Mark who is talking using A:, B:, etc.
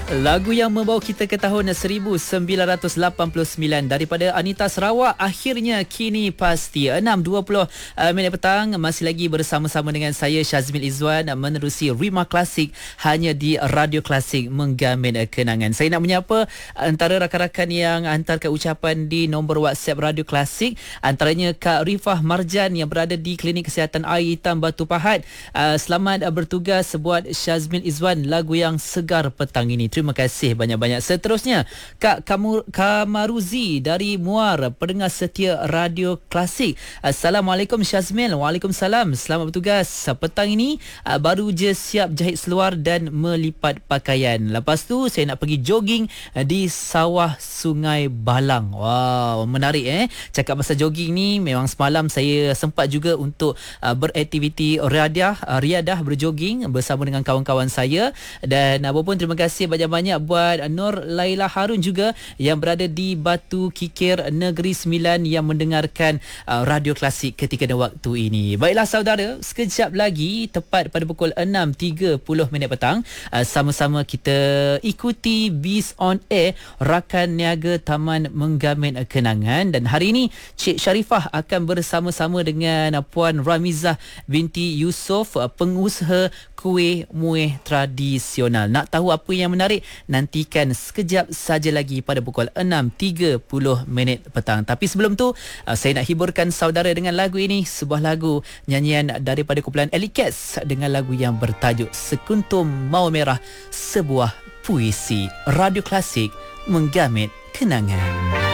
A: Lagu yang membawa kita ke tahun 1989 daripada Anita Sarawak, akhirnya kini pasti. 6.20 minit petang, masih lagi bersama-sama dengan saya Syazmil Izwan menerusi Rima Klasik hanya di Radio Klasik Menggamin Kenangan. Saya nak menyapa antara rakan-rakan yang hantarkan ucapan di nombor WhatsApp Radio Klasik, antaranya Kak Rifah Marjan yang berada di Klinik Kesihatan Air Hitam Batu Pahat. Selamat bertugas buat Syazmil Izwan, lagu yang segar petang ini. Terima kasih banyak-banyak. Seterusnya, Kak Kamaruzi dari Muar, pendengar setia Radio Klasik. Assalamualaikum Syazmil. Waalaikumsalam. Selamat bertugas. Petang ini baru je siap jahit seluar dan melipat pakaian. Lepas tu saya nak pergi jogging di sawah Sungai Balang. Wow, menarik Cakap pasal jogging ni, memang semalam saya sempat juga untuk beraktiviti riadah berjogging bersama dengan kawan-kawan saya. Dan apa pun, terima kasih banyak-banyak buat Nur Laila Harun juga yang berada di Batu Kikir Negeri Sembilan yang mendengarkan Radio Klasik ketika dan waktu ini. Baiklah saudara, sekejap lagi tepat pada pukul 6.30 minit petang, sama-sama kita ikuti Biz on Air, rakan niaga Taman Menggamin Kenangan. Dan hari ini Cik Sharifah akan bersama-sama dengan Puan Ramizah binti Yusof, pengusaha kuih muih tradisional. Nak tahu apa yang menarik? Nantikan sekejap saja lagi pada pukul 6.30 minit petang. Tapi sebelum tu, saya nak hiburkan saudara dengan lagu ini, sebuah lagu nyanyian daripada kumpulan Elite Cats dengan lagu yang bertajuk Sekuntum Mawar Merah, sebuah puisi. Radio Klasik Menggamit Kenangan.